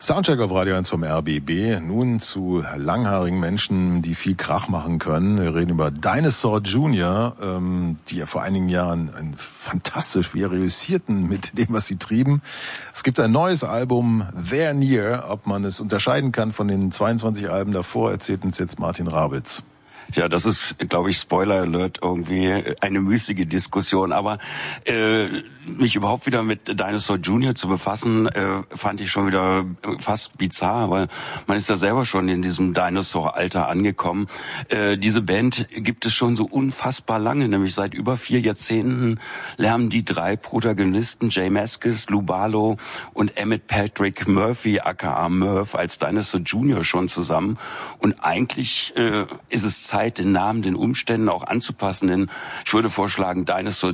Soundcheck auf Radio 1 vom RBB. Nun zu langhaarigen Menschen, die viel Krach machen können. Wir reden über Dinosaur Jr., die ja vor einigen Jahren fantastisch, wie reüssierten mit dem, was sie trieben. Es gibt ein neues Album, There Near. Ob man es unterscheiden kann von den 22 Alben davor, erzählt uns jetzt Martin Rabitz. Ja, das ist, glaube ich, Spoiler Alert, irgendwie eine müßige Diskussion. Aber mich überhaupt wieder mit Dinosaur Jr. zu befassen, fand ich schon wieder fast bizarr, weil man ist ja selber schon in diesem Dinosaur-Alter angekommen. Diese Band gibt es schon so unfassbar lange, nämlich seit über 4 Jahrzehnten lernen die 3 Protagonisten, Jay Mascis, Lou Barlow und Emmett Patrick Murphy, aka Murph, als Dinosaur Jr. schon zusammen. Und eigentlich ist es Zeit, den Namen den Umständen auch anzupassen, denn ich würde vorschlagen Dinosaur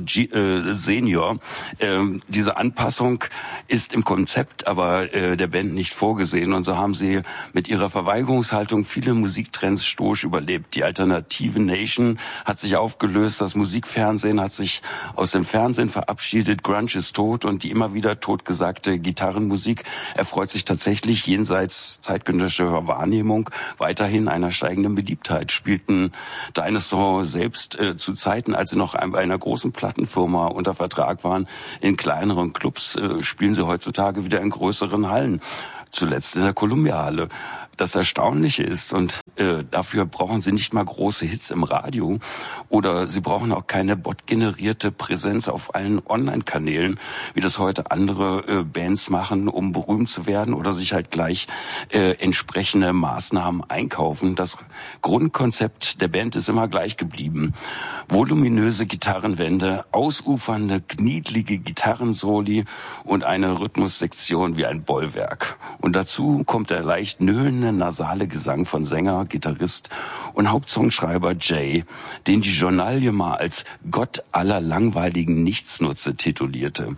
Senior. Diese Anpassung ist im Konzept aber der Band nicht vorgesehen, und so haben sie mit ihrer Verweigerungshaltung viele Musiktrends stoisch überlebt. Die alternative Nation hat sich aufgelöst, das Musikfernsehen hat sich aus dem Fernsehen verabschiedet, Grunge ist tot, und die immer wieder totgesagte Gitarrenmusik erfreut sich tatsächlich jenseits zeitgenössischer Wahrnehmung weiterhin einer steigenden Beliebtheit. Spielten Dinosaur selbst zu Zeiten, als sie noch bei einer großen Plattenfirma unter Vertrag waren, in kleineren Clubs, spielen sie heutzutage wieder in größeren Hallen. Zuletzt in der Columbia-Halle. Das Erstaunliche ist, und dafür brauchen sie nicht mal große Hits im Radio, oder sie brauchen auch keine bot-generierte Präsenz auf allen Online-Kanälen, wie das heute andere Bands machen, um berühmt zu werden oder sich halt gleich entsprechende Maßnahmen einkaufen. Das Grundkonzept der Band ist immer gleich geblieben. Voluminöse Gitarrenwände, ausufernde, kniedlige Gitarrensoli und eine Rhythmussektion wie ein Bollwerk. Und dazu kommt der leicht nöhlende, nasale Gesang von Sänger, Gitarrist und Hauptsongschreiber Jay, den die Journalie mal als Gott aller langweiligen Nichtsnutze titulierte.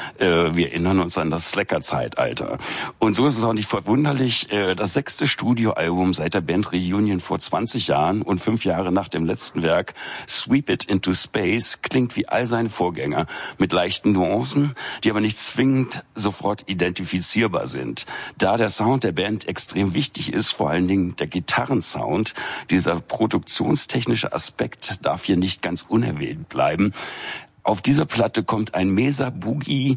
Wir erinnern uns an das Slacker-Zeitalter. Und so ist es auch nicht verwunderlich, das 6. Studioalbum seit der Band Reunion vor 20 Jahren und 5 Jahre nach dem letzten Werk, Sweep It Into Space, klingt wie all seine Vorgänger, mit leichten Nuancen, die aber nicht zwingend sofort identifizierbar sind. Da der Sound der Band extrem wichtig ist, vor allen Dingen der Gitarrensound, dieser produktionstechnische Aspekt darf hier nicht ganz unerwähnt bleiben. Auf dieser Platte kommt ein Mesa Boogie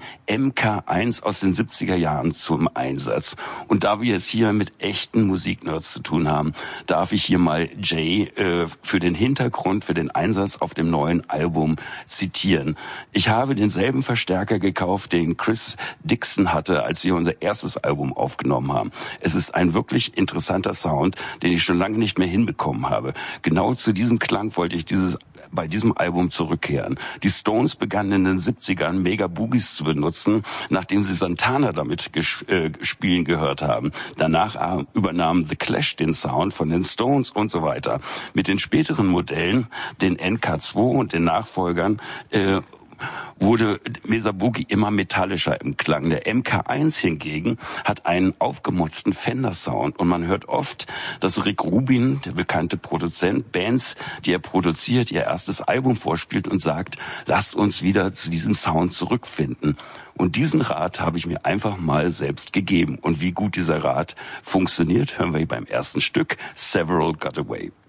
MK1 aus den 70er Jahren zum Einsatz. Und da wir es hier mit echten Musiknerds zu tun haben, darf ich hier mal Jay für den Hintergrund, für den Einsatz auf dem neuen Album zitieren. Ich habe denselben Verstärker gekauft, den Chris Dixon hatte, als wir unser erstes Album aufgenommen haben. Es ist ein wirklich interessanter Sound, den ich schon lange nicht mehr hinbekommen habe. Genau zu diesem Klang wollte ich bei diesem Album zurückkehren. Die Stones begannen in den 70ern Mega Boogies zu benutzen, nachdem sie Santana damit spielen gehört haben. Danach übernahm The Clash den Sound von den Stones und so weiter. Mit den späteren Modellen, den NK2 und den Nachfolgern, wurde Mesa Boogie immer metallischer im Klang. Der MK1 hingegen hat einen aufgemotzten Fender-Sound, und man hört oft, dass Rick Rubin, der bekannte Produzent, Bands, die er produziert, ihr erstes Album vorspielt und sagt, lasst uns wieder zu diesem Sound zurückfinden. Und diesen Rat habe ich mir einfach mal selbst gegeben. Und wie gut dieser Rat funktioniert, hören wir beim ersten Stück, Several Got Away.